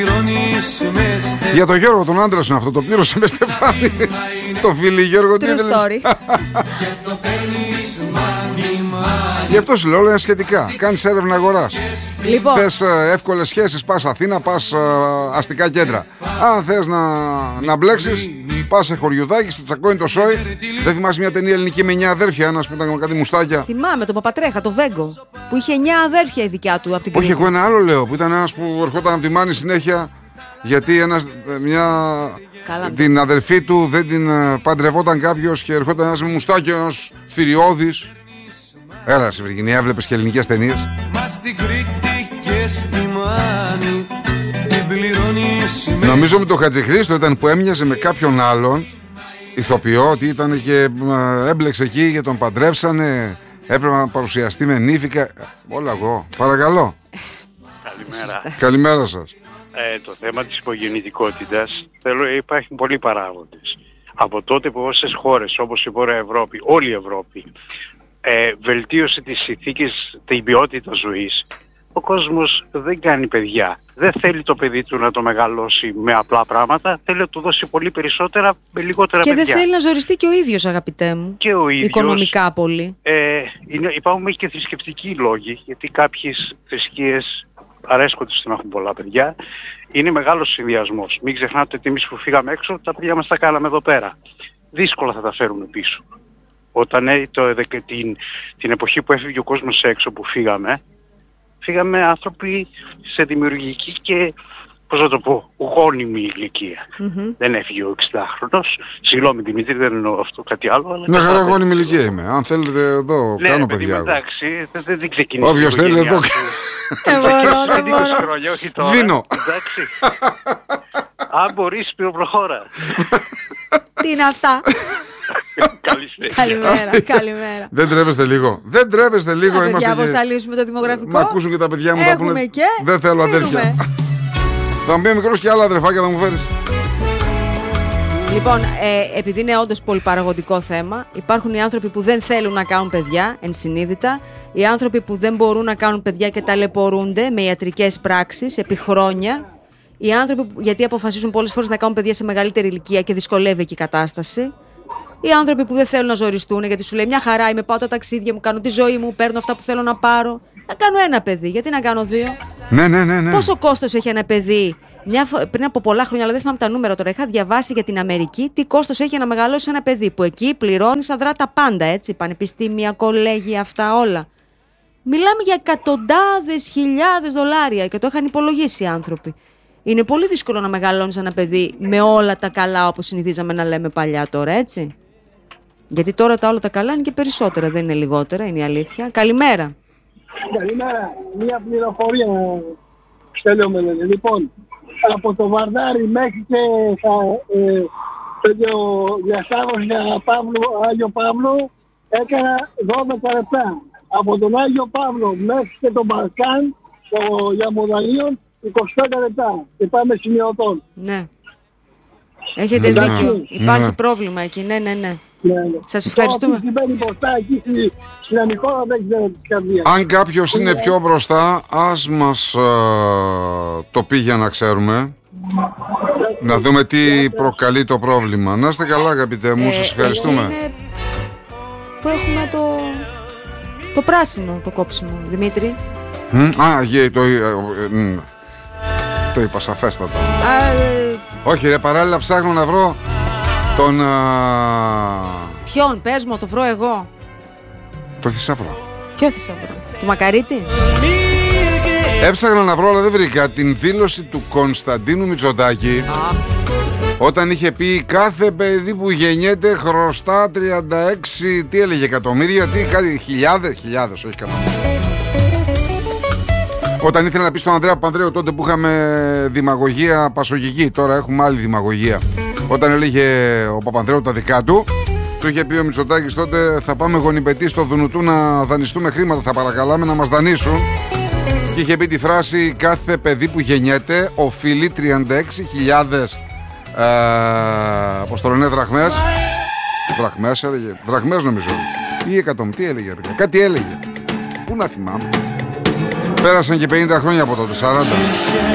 Για τον Γιώργο τον άντρα σου αυτό, το πλήρωσε με Στεφάνη. Το φίλι Γιώργο, τι ήθελες? Γι' αυτό σου λέω, σχετικά. Κάνεις έρευνα αγοράς. Λοιπόν. Θες εύκολες σχέσεις, πας Αθήνα, πας αστικά κέντρα. Αν θες να μπλέξεις, πας σε χωριουδάκι, στη Τσακώνη το Σόι. Δεν θυμάσαι μια ταινία ελληνική με 9 αδέρφια, ένας που ήταν με κάτι μουστάκια? Θυμάμαι τον Παπατρέχα, το Βέγκο, που είχε 9 αδέρφια η δικιά του από την Κρήτη. Όχι, εγώ ένα άλλο λέω, που ήταν ένας που ερχόταν από τη Μάνη συνέχεια, γιατί την αδερφή του δεν την παντρευόταν κάποιος και ερχόταν ένας με μουστάκιος θηριώδης. Έλα, στη Βυργινία έβλεπες και ελληνικές ταινίες? Νομίζω με το Χατζηχρήστο ήταν που έμοιαζε με κάποιον άλλον ηθοποιό, ότι ήταν και έμπλεξε εκεί και τον παντρέψανε. Έπρεπε να παρουσιαστεί με νύφικα. Όλα εγώ. Παρακαλώ. Καλημέρα. Καλημέρα σας. Το θέμα της υπογεννητικότητας, υπάρχουν πολλοί παράγοντες. Από τότε που όσες χώρες όπως η Βόρεια Ευρώπη, όλη η Ευρώπη, βελτίωσε τις συνθήκες, την ποιότητα ζωής, ο κόσμος δεν κάνει παιδιά. Δεν θέλει το παιδί του να το μεγαλώσει με απλά πράγματα, θέλει να του δώσει πολύ περισσότερα με λιγότερα παιδιά. Και δεν θέλει να ζοριστεί και ο ίδιος, αγαπητέ μου. Και ο ίδιος. Οικονομικά πολύ. Υπάρχουν και θρησκευτικοί λόγοι, γιατί κάποιες θρησκείες αρέσκονται στο να έχουν πολλά παιδιά. Είναι μεγάλος συνδυασμός. Μην ξεχνάτε ότι εμείς που φύγαμε έξω, τα παιδιά μας τα κάναμε εδώ πέρα. Δύσκολα θα τα φέρουμε πίσω. Όταν την εποχή που έφυγε ο κόσμος έξω που φύγαμε άνθρωποι σε δημιουργική και, πώς να το πω, γόνιμη ηλικία. Δεν έφυγε ο 60χρονος. Συγγνώμη Δημήτρη, δεν εννοώ αυτό, κάτι άλλο. Αλλά μια χαρά γόνιμη ηλικία είμαι. Αν θέλετε εδώ, κάνω παιδιά. Εντάξει, δεν ξεκινήσει. Όποιος θέλει εδώ. Δεν μπορώ. Δίνω. Εντάξει. Αν μπορείς, προχώρα. Τι είναι αυτά? Καλημέρα. Δεν τρέπεστε λίγο? Δεν τρέπεστε λίγο? Παιδιά, πώς θα λύσουμε το δημογραφικό? Να ακούσουν και τα παιδιά μου. Έχουμε και δεν θέλω αδέρφια. Θα μου πει μικρός και άλλα αδερφάκια θα μου φέρεις. Λοιπόν, επειδή είναι όντως πολυπαραγωγικό θέμα, υπάρχουν οι άνθρωποι που δεν θέλουν να κάνουν παιδιά ενσυνείδητα, οι άνθρωποι που δεν μπορούν να κάνουν παιδιά και ταλαιπωρούνται με ιατρικές πράξεις επί χρόνια, οι άνθρωποι γιατί αποφασίζουν πολλές φορές να κάνουν παιδιά σε μεγαλύτερη ηλικία και δυσκολεύει εκεί η κατάσταση. Οι άνθρωποι που δεν θέλουν να ζοριστούν, γιατί σου λέει μια χαρά είμαι, πάω τα ταξίδια μου, κάνω τη ζωή μου, παίρνω αυτά που θέλω να πάρω. Να κάνω ένα παιδί, γιατί να κάνω δύο? Ναι. Πόσο κόστος έχει ένα παιδί? Πριν από πολλά χρόνια, αλλά δεν θυμάμαι τα νούμερα τώρα, είχα διαβάσει για την Αμερική τι κόστος έχει να μεγαλώσει ένα παιδί. Που εκεί πληρώνει αδρά τα πάντα, έτσι. Πανεπιστήμια, κολέγια, αυτά όλα. Μιλάμε για εκατοντάδες χιλιάδες δολάρια και το είχαν υπολογίσει οι άνθρωποι. Είναι πολύ δύσκολο να μεγαλώνεις ένα παιδί με όλα τα καλά όπως συνηθίζαμε να λέμε παλιά τώρα, έτσι. Γιατί τώρα τα όλα τα καλά είναι και περισσότερα, δεν είναι λιγότερα, είναι η αλήθεια. Καλημέρα. Καλημέρα. Μια πληροφορία στέλνουμε. Λοιπόν, από το Βαρδάρι μέχρι και το διασταύρωση για Άγιο Παύλο έκανα 12 λεπτά. Από τον Άγιο Παύλο μέχρι και τον Μπαλκάν, το Γιαμοδαλίων, 25 λεπτά. Και πάμε σημειωτών. Ναι. Έχετε δίκιο. Υπάρχει πρόβλημα εκεί. Ναι. Σας ευχαριστούμε. Αν κάποιος είναι πιο μπροστά, ας μας το πει για να ξέρουμε. Να δούμε τι προκαλεί το πρόβλημα. Να είστε καλά, αγαπητέ μου, σας ευχαριστούμε. Είναι που έχουμε το πράσινο το κόψιμο, Δημήτρη. Το είπα σαφέστατα. Όχι ρε, παράλληλα ψάχνω να βρω τον... Ποιον, πες μου, το βρω εγώ. Το θησαυρό. Ποιο θησαυρό? Του Μακαρίτη? Έψαχνα να βρω, αλλά δεν βρήκα την δήλωση του Κωνσταντίνου Μητσοτάκη όταν είχε πει κάθε παιδί που γεννιέται χρωστά 36, τι έλεγε, εκατομμύρια, τι, κάτι, χιλιάδες, όχι εκατομμύρια. Όταν ήθελε να πει στον Ανδρέα Παπανδρέου τότε που είχαμε δημαγωγία πασογική, τώρα έχουμε άλλη δημαγωγία. Όταν έλεγε ο Παπανδρέου τα δικά του, του είχε πει ο Μητσοτάκης τότε θα πάμε γονιπετή στο Δουνουτού να δανειστούμε χρήματα, θα παρακαλάμε να μας δανείσουν. Και είχε πει τη φράση κάθε παιδί που γεννιέται οφείλει 36.000 πώς το λένε, δραχμές. Δραχμές έλεγε, δραχμές νομίζω. Ή εκατομμύρια, τι έλεγε, κάτι έλεγε. Πού να θυμάμαι. Πέρασαν και 50 χρόνια από τότε, 40.